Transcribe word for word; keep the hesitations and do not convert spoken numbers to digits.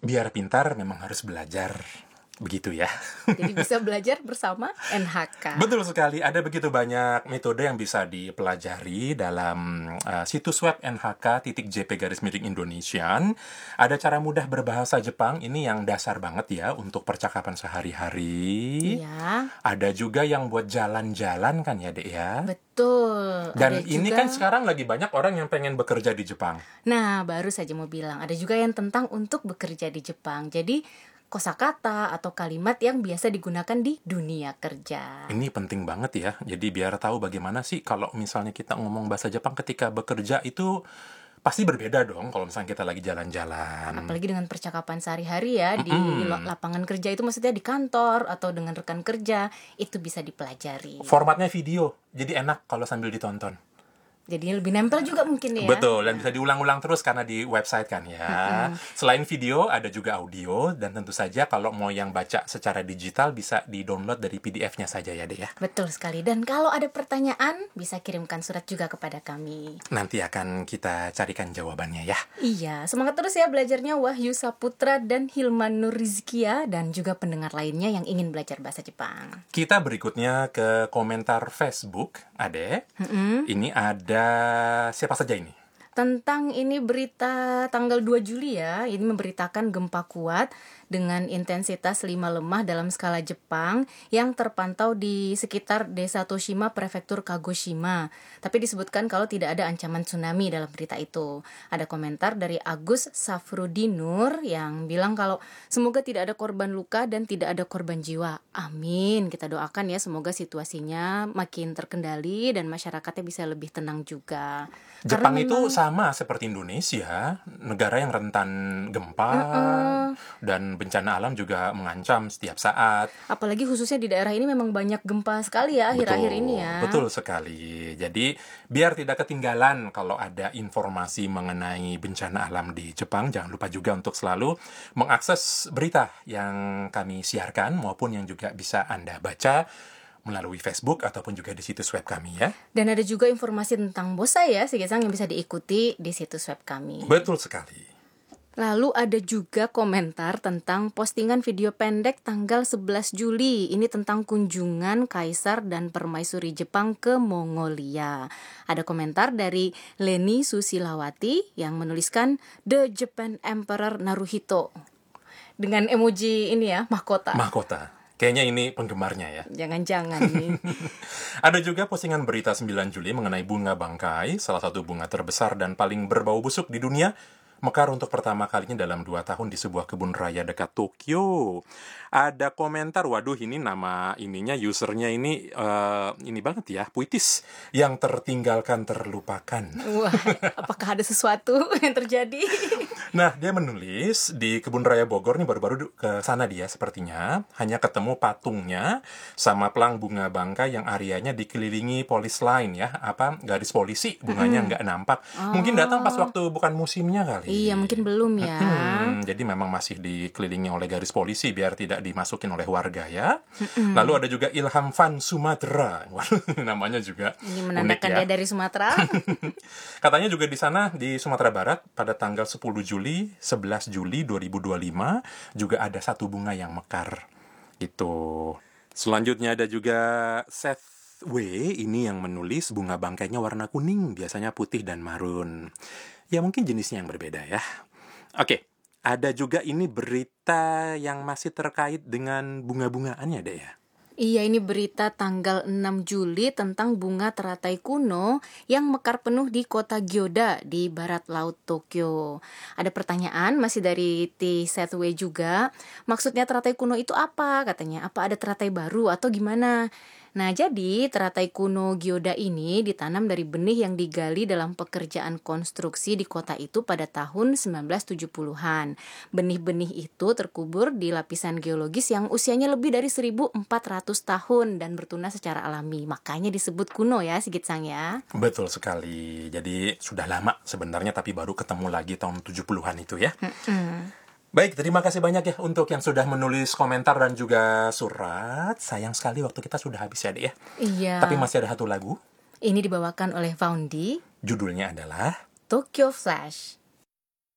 Biar pintar memang harus belajar. Begitu ya. Jadi bisa belajar bersama N H K. Betul sekali, ada begitu banyak metode yang bisa dipelajari dalam uh, situs web N H K titik J P garis miring Indonesian. Ada cara mudah berbahasa Jepang, ini yang dasar banget ya untuk percakapan sehari-hari. Iya. Ada juga yang buat jalan-jalan kan ya, Dek ya? Betul. Dan Ada ini juga... kan sekarang lagi banyak orang yang pengen bekerja di Jepang. Nah, baru saja mau bilang, ada juga yang tentang untuk bekerja di Jepang. Jadi, kosakata atau kalimat yang biasa digunakan di dunia kerja. Ini penting banget ya. Jadi biar tahu bagaimana sih kalau misalnya kita ngomong bahasa Jepang ketika bekerja itu pasti berbeda dong kalau misalnya kita lagi jalan-jalan. Apalagi dengan percakapan sehari-hari ya di mm-hmm. lapangan kerja itu, maksudnya di kantor atau dengan rekan kerja, itu bisa dipelajari. Formatnya video, jadi enak kalau sambil ditonton. Jadi lebih nempel juga mungkin ya. Betul, dan bisa diulang-ulang terus karena di website kan ya. Mm-hmm. Selain video, ada juga audio. Dan tentu saja kalau mau yang baca secara digital bisa di-download dari P D F-nya saja ya, Dek ya. Betul sekali. Dan kalau ada pertanyaan, bisa kirimkan surat juga kepada kami. Nanti akan kita carikan jawabannya ya. Iya, semangat terus ya belajarnya Wahyu Saputra dan Hilman Nurizkia. Dan juga pendengar lainnya yang ingin belajar bahasa Jepang. Kita berikutnya ke komentar Facebook, Ade. Mm-hmm. Ini ada siapa saja ini? Tentang ini berita tanggal dua Juli ya. Ini memberitakan gempa kuat dengan intensitas lima lemah dalam skala Jepang yang terpantau di sekitar desa Toshima, prefektur Kagoshima. Tapi disebutkan kalau tidak ada ancaman tsunami dalam berita itu. Ada komentar dari Agus Safrudinur yang bilang kalau semoga tidak ada korban luka dan tidak ada korban jiwa. Amin. Kita doakan ya semoga situasinya makin terkendali dan masyarakatnya bisa lebih tenang juga. Jepang memang... itu sama seperti Indonesia, negara yang rentan gempa uh-uh. dan bencana alam juga mengancam setiap saat. Apalagi khususnya di daerah ini memang banyak gempa sekali ya akhir-akhir ini ya. Betul sekali. Jadi biar tidak ketinggalan kalau ada informasi mengenai bencana alam di Jepang, jangan lupa juga untuk selalu mengakses berita yang kami siarkan maupun yang juga bisa Anda baca melalui Facebook ataupun juga di situs web kami ya. Dan ada juga informasi tentang bonsai ya, Sigesang, yang bisa diikuti di situs web kami. Betul sekali. Lalu ada juga komentar tentang postingan video pendek tanggal sebelas Juli. Ini tentang kunjungan Kaisar dan Permaisuri Jepang ke Mongolia. Ada komentar dari Leni Susilawati yang menuliskan The Japan Emperor Naruhito. Dengan emoji ini ya, mahkota. Mahkota. Kayaknya ini penggemarnya ya. Jangan-jangan nih. Ada juga postingan berita sembilan Juli mengenai bunga bangkai, salah satu bunga terbesar dan paling berbau busuk di dunia, mekar untuk pertama kalinya dalam dua tahun di sebuah kebun raya dekat Tokyo. Ada komentar, waduh ini nama ininya, usernya ini uh, ini banget ya, puitis, yang tertinggalkan terlupakan. Wah, apakah ada sesuatu yang terjadi? Nah, dia menulis di kebun raya Bogor nih, baru-baru ke sana dia sepertinya, hanya ketemu patungnya sama pelang bunga bangkai yang areanya dikelilingi polis lain ya, apa garis polisi, bunganya mm. nggak nampak. Oh. Mungkin datang pas waktu bukan musimnya kali. Iya, mungkin belum ya. Hmm, jadi memang masih dikelilingi oleh garis polisi biar tidak dimasukin oleh warga ya. Mm-mm. Lalu ada juga Ilham Van Sumatera. Namanya juga ini menandakan unik ya. Dia dari Sumatera. Katanya juga di sana di Sumatera Barat pada tanggal sepuluh Juli, sebelas Juli dua ribu dua puluh lima juga ada satu bunga yang mekar. Gitu. Selanjutnya ada juga Seth W ini yang menulis bunga bangkainya warna kuning, biasanya putih dan marun. Ya mungkin jenisnya yang berbeda ya. Oke, ada juga ini berita yang masih terkait dengan bunga-bungaannya deh ya. Iya, ini berita tanggal enam Juli tentang bunga teratai kuno yang mekar penuh di kota Gyoda di barat laut Tokyo. Ada pertanyaan masih dari T. Sethway juga. Maksudnya teratai kuno itu apa? Katanya, apa ada teratai baru atau gimana? Nah, jadi teratai kuno Gyoda ini ditanam dari benih yang digali dalam pekerjaan konstruksi di kota itu pada tahun sembilan belas tujuh puluhan. Benih-benih itu terkubur di lapisan geologis yang usianya lebih dari seribu empat ratus tahun dan bertunas secara alami. Makanya disebut kuno ya, Sigit Sang ya. Betul sekali. Jadi sudah lama sebenarnya tapi baru ketemu lagi tahun tujuh puluhan itu ya. Mm-mm. Baik, terima kasih banyak ya untuk yang sudah menulis komentar dan juga surat. Sayang sekali waktu kita sudah habis ya, Dek ya. Iya. Tapi masih ada satu lagu. Ini dibawakan oleh Faundi. Judulnya adalah Tokyo Flash.